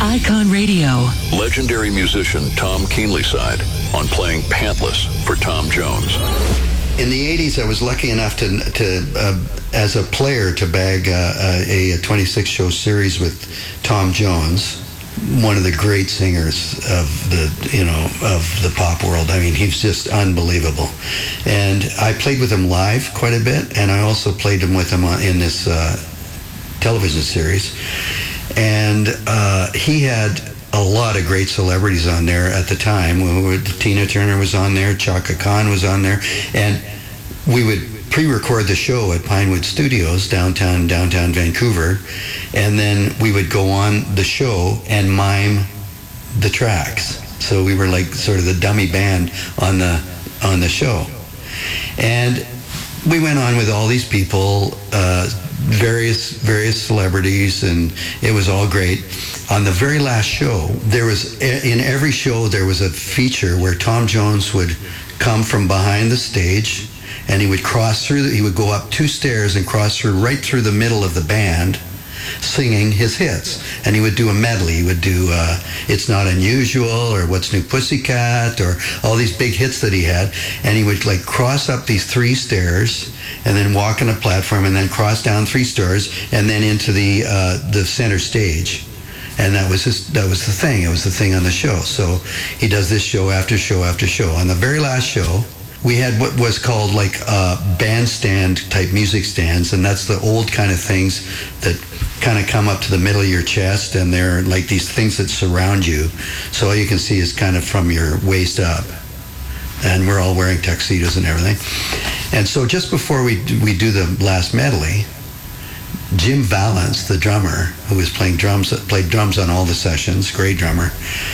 Icon Radio. Legendary musician Tom Keenlyside on playing Pantless for Tom Jones. In the 80s, I was lucky enough to as a player, to bag a 26-show series with Tom Jones, one of the great singers of the pop world. I mean, he's just unbelievable. And I played with him live quite a bit, and I also played with him in this television series. And he had a lot of great celebrities on there at the time. Tina Turner was on there, Chaka Khan was on there, and we would pre-record the show at Pinewood Studios, downtown Vancouver, and then we would go on the show and mime the tracks. So we were like sort of the dummy band on the show. And we went on with all these people, various celebrities, and it was all great. On the very last show, in every show there was a feature where Tom Jones would come from behind the stage, and he would he would go up 2 stairs and cross right through the middle of the band, singing his hits. And he would do a medley. He would do It's Not Unusual, or What's New Pussycat, or all these big hits that he had. And he would cross up these 3 stairs and then walk on a platform and then cross down 3 stairs and then into the center stage. And that was the thing. It was the thing on the show. So he does this show after show after show. On the very last show, we had what was called bandstand type music stands, and that's the old kind of things that kind of come up to the middle of your chest, and they're like these things that surround you. So all you can see is kind of from your waist up. And we're all wearing tuxedos and everything. And so just before we do the last medley, Jim Valance, the drummer, who was played drums on all the sessions, great drummer,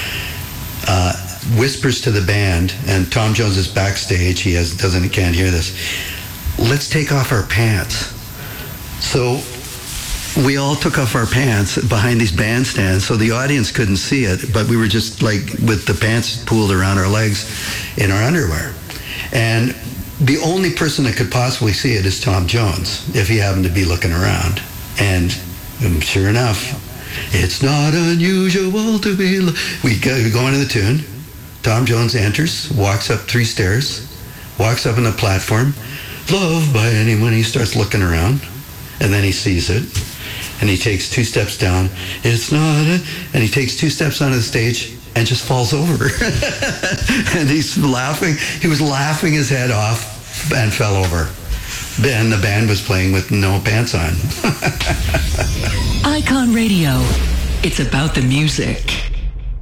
whispers to the band, and Tom Jones is backstage. He can't hear this. Let's take off our pants. So we all took off our pants behind these bandstands, so the audience couldn't see it, but we were just with the pants pulled around our legs in our underwear. And the only person that could possibly see it is Tom Jones, if he happened to be looking around. And sure enough, it's not unusual to be... We go into the tune. Tom Jones enters, walks up 3 stairs, walks up on the platform, loved by anyone. He starts looking around, and then he sees it, and he takes 2 steps down. It's not and he takes 2 steps onto the stage and just falls over. And he's laughing. He was laughing his head off and fell over. And the band was playing with no pants on. Icon Radio. It's about the music.